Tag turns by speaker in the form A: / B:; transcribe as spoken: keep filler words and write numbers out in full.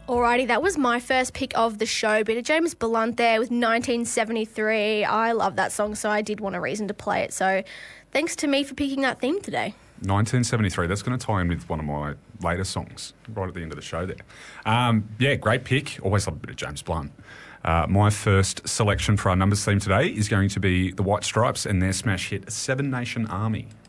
A: Alrighty, that was my first pick of the show. Bit of James Blunt there with nineteen seventy-three. I love that song, so I did want a reason to play it. So thanks to me for picking that theme today.
B: nineteen seventy-three, that's going to tie in with one of my later songs right at the end of the show there. Um, yeah, great pick. Always love a bit of James Blunt. Uh, my first selection for our numbers theme today is going to be the White Stripes and their smash hit Seven Nation Army.